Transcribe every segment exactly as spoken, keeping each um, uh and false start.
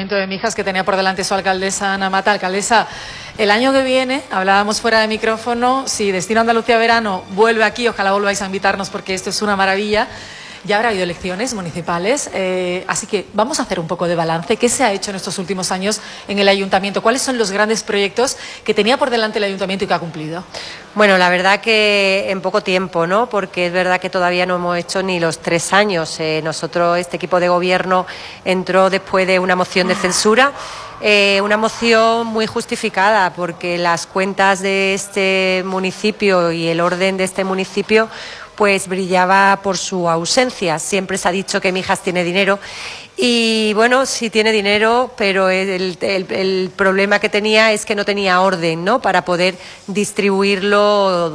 Ayuntamiento de Mijas, que tenía por delante su alcaldesa Ana Mata. Alcaldesa, el año que viene, hablábamos fuera de micrófono, si Destino Andalucía Verano vuelve aquí, ojalá volváis a invitarnos porque esto es una maravilla. Ya habrá habido elecciones municipales, eh, así que vamos a hacer un poco de balance. ¿Qué se ha hecho en estos últimos años en el Ayuntamiento? ¿Cuáles son los grandes proyectos que tenía por delante el Ayuntamiento y que ha cumplido? Bueno, la verdad que en poco tiempo, ¿no? Porque es verdad que todavía no hemos hecho ni los tres años. Eh, nosotros, este equipo de gobierno, entró después de una moción de censura. Eh, una moción muy justificada porque las cuentas de este municipio y el orden de este municipio pues brillaba por su ausencia. Siempre se ha dicho que Mijas tiene dinero y bueno, sí tiene dinero, pero el, el, el problema que tenía es que no tenía orden, ¿no?, para poder distribuirlo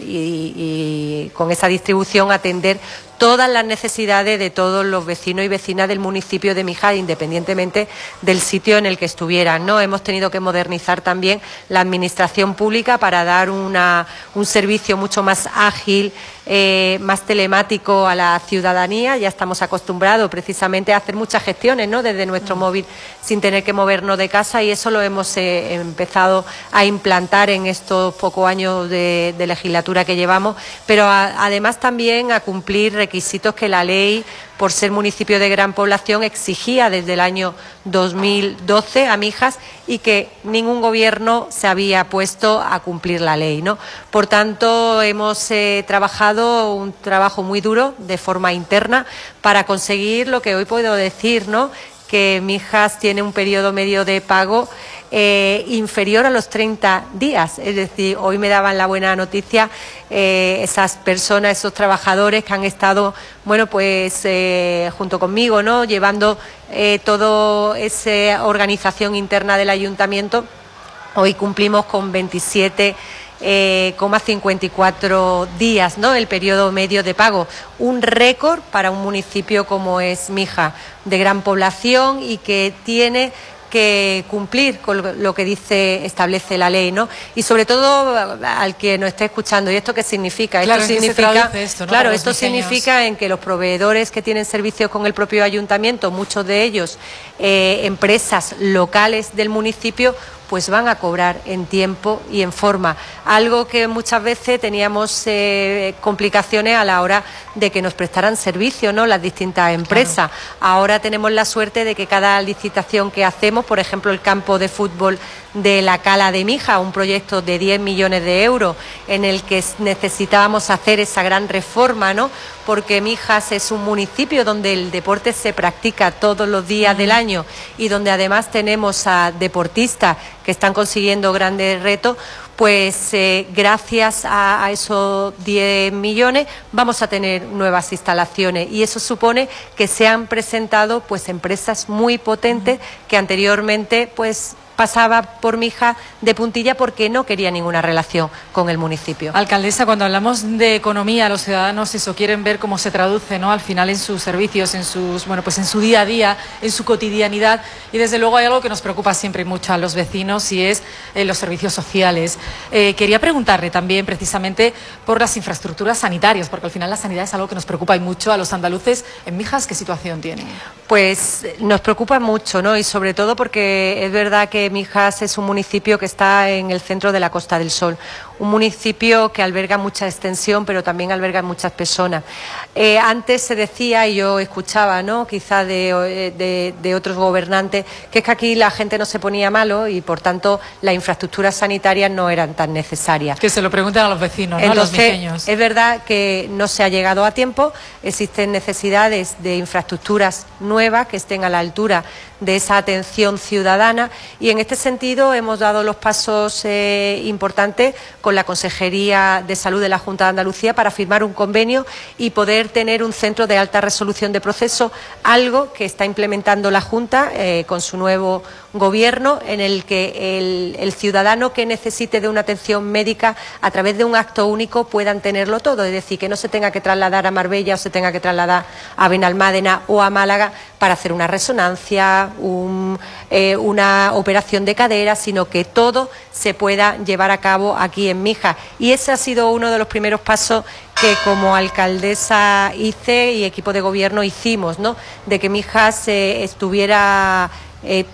y, y con esa distribución atender todas las necesidades de todos los vecinos y vecinas del municipio de Mijas, independientemente del sitio en el que estuvieran, ¿no? Hemos tenido que modernizar también la administración pública para dar una, un servicio mucho más ágil, eh, más telemático a la ciudadanía. Ya estamos acostumbrados precisamente a hacer muchas gestiones, ¿no?, desde nuestro móvil sin tener que movernos de casa, y eso lo hemos eh, empezado a implantar en estos pocos años de, de legislatura que llevamos, pero a, además también a cumplir requisitos que la ley, por ser municipio de gran población, exigía desde el año dos mil doce a Mijas y que ningún gobierno se había puesto a cumplir la ley, ¿no? Por tanto, hemos eh, trabajado un trabajo muy duro de forma interna para conseguir lo que hoy puedo decir, ¿no?, que Mijas tiene un periodo medio de pago eh, inferior a los treinta días. Es decir, hoy me daban la buena noticia eh, esas personas, esos trabajadores que han estado, bueno, pues eh, junto conmigo, ¿no?, llevando eh, toda esa organización interna del ayuntamiento. Hoy cumplimos con veintisiete coma cincuenta y cuatro días, ¿no?, el periodo medio de pago, un récord para un municipio como es Mijas, de gran población y que tiene que cumplir con lo que dice, establece la ley, ¿no? Y sobre todo al que nos esté escuchando, ¿y esto qué significa? Claro, esto significa, esto, ¿no?, claro, esto significa en que los proveedores que tienen servicios con el propio ayuntamiento, muchos de ellos eh, empresas locales del municipio, pues van a cobrar en tiempo y en forma, algo que muchas veces teníamos eh, complicaciones a la hora de que nos prestaran servicio, ¿no?, las distintas empresas. Claro. Ahora tenemos la suerte de que cada licitación que hacemos, por ejemplo, el campo de fútbol de la Cala de Mijas, un proyecto de diez millones de euros en el que necesitábamos hacer esa gran reforma, ¿no?, porque Mijas es un municipio donde el deporte se practica todos los días del año y donde además tenemos a deportistas que están consiguiendo grandes retos. Pues eh, gracias a, a esos diez millones vamos a tener nuevas instalaciones, y eso supone que se han presentado pues empresas muy potentes que anteriormente pues pasaba por Mijas de puntilla porque no quería ninguna relación con el municipio. Alcaldesa, cuando hablamos de economía, los ciudadanos eso quieren ver cómo se traduce, ¿no?, al final en sus servicios, en sus, bueno, pues en su día a día, en su cotidianidad, y desde luego hay algo que nos preocupa siempre mucho a los vecinos y es eh, los servicios sociales. Eh, quería preguntarle también precisamente por las infraestructuras sanitarias, porque al final la sanidad es algo que nos preocupa y mucho a los andaluces. En Mijas, ¿qué situación tienen? Pues nos preocupa mucho, ¿no?, y sobre todo porque es verdad que Mijas es un municipio que está en el centro de la Costa del Sol, un municipio que alberga mucha extensión, pero también alberga muchas personas. Eh, antes se decía, y yo escuchaba, ¿no?, quizá de, de, de otros gobernantes, que es que aquí la gente no se ponía malo y por tanto las infraestructuras sanitarias no eran tan necesarias. Que se lo pregunten a los vecinos, ¿no?, Entonces, a los mijeños. Es verdad que no se ha llegado a tiempo, existen necesidades de infraestructuras nuevas que estén a la altura de esa atención ciudadana, y en este sentido hemos dado los pasos eh, importantes con la Consejería de Salud de la Junta de Andalucía para firmar un convenio y poder tener un centro de alta resolución de proceso, algo que está implementando la Junta eh, con su nuevo gobierno, en el que el, el ciudadano que necesite de una atención médica a través de un acto único puedan tenerlo todo, es decir, que no se tenga que trasladar a Marbella o se tenga que trasladar a Benalmádena o a Málaga para hacer una resonancia, un, eh, una operación de cadera, sino que todo se pueda llevar a cabo aquí en Mijas. Y ese ha sido uno de los primeros pasos que como alcaldesa hice y equipo de gobierno hicimos, ¿no?, de que Mijas eh, estuviera eh,